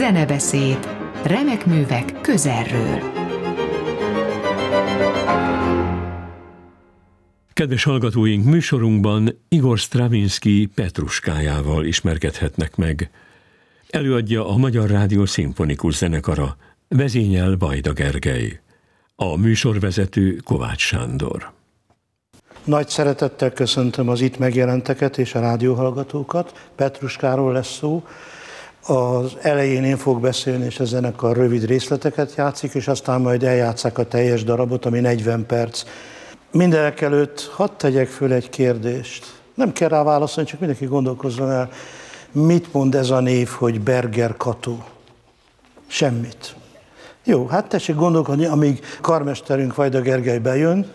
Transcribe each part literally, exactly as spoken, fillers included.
Zenebeszéd, remek művek közelről. Kedves hallgatóink, műsorunkban Igor Stravinsky Petruskájával ismerkedhetnek meg. Előadja a Magyar Rádió Szimfonikus Zenekara, vezényel Vajda Gergely. A műsorvezető Kovács Sándor. Nagy szeretettel köszöntöm az itt megjelenteket és a rádióhallgatókat. Petruskáról lesz szó. Az elején én fogok beszélni, és a zenekar rövid részleteket játszik, és aztán majd eljátsszák a teljes darabot, ami negyven perc. Mindenek előtt hadd tegyek föl egy kérdést. Nem kell rá válaszolni, csak mindenki gondolkozzon el, mit mond ez a név, hogy Berger Kató? Semmit. Jó, hát tessék gondolkodni, amíg karmesterünk Vajda Gergely bejön.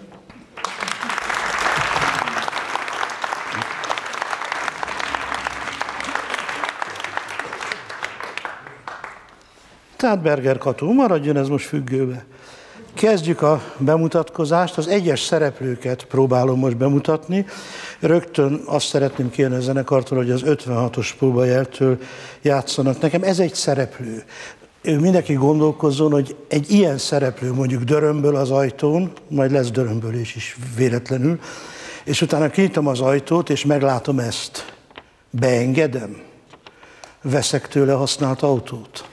Tehát Berger Kató, maradjon ez most függőbe. Kezdjük a bemutatkozást, az egyes szereplőket próbálom most bemutatni. Rögtön azt szeretném kérni a zenekartól, hogy az ötvenhatos próbajeltől játszanak nekem. Ez egy szereplő. Mindenki gondolkozzon, hogy egy ilyen szereplő mondjuk dörömböl az ajtón, majd lesz dörömbölés is véletlenül, és utána kinyitom az ajtót, és meglátom ezt. Beengedem? Veszek tőle használt autót?